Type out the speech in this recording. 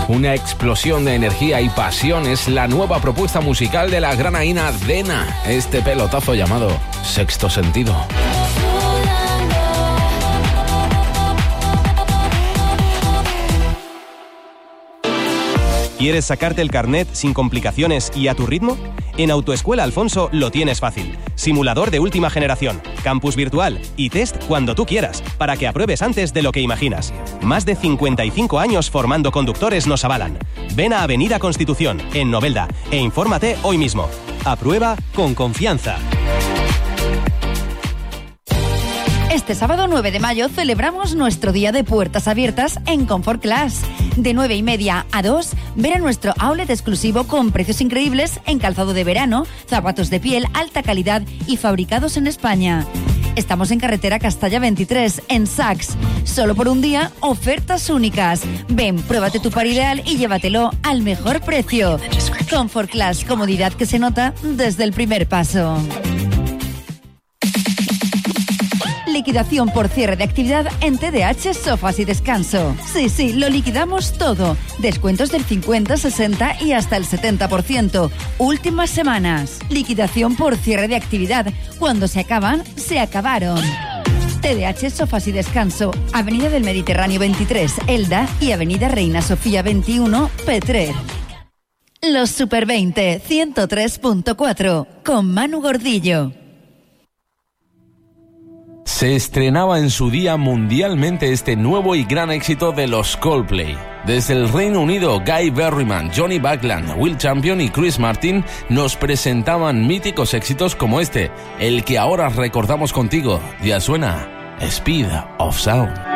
Una explosión de energía y pasión es la nueva propuesta musical de la granaína Dena. Este pelotazo llamado Sexto Sentido. ¿Quieres sacarte el carnet sin complicaciones y a tu ritmo? En Autoescuela Alfonso lo tienes fácil. Simulador de última generación, campus virtual y test cuando tú quieras, para que apruebes antes de lo que imaginas. Más de 55 años formando conductores nos avalan. Ven a Avenida Constitución, en Novelda, e infórmate hoy mismo. Aprueba con confianza. Este sábado 9 de mayo celebramos nuestro día de puertas abiertas en Comfort Class. De 9:30 a 2, ven a nuestro outlet exclusivo con precios increíbles en calzado de verano, zapatos de piel, alta calidad y fabricados en España. Estamos en carretera Castalla 23, en Saks. Solo por un día, ofertas únicas. Ven, pruébate tu par ideal y llévatelo al mejor precio. Comfort Class, comodidad que se nota desde el primer paso. Liquidación por cierre de actividad en TDH Sofás y Descanso. Sí, lo liquidamos todo. Descuentos del 50, 60 y hasta el 70%. Últimas semanas. Liquidación por cierre de actividad. Cuando se acaban, se acabaron. TDH Sofás y Descanso. Avenida del Mediterráneo 23, Elda, y Avenida Reina Sofía 21, Petrer. Los Super 20, 103.4, con Manu Gordillo. Se estrenaba en su día mundialmente este nuevo y gran éxito de los Coldplay. Desde el Reino Unido, Guy Berryman, Johnny Buckland, Will Champion y Chris Martin nos presentaban míticos éxitos como este, el que ahora recordamos contigo. Ya suena Speed of Sound.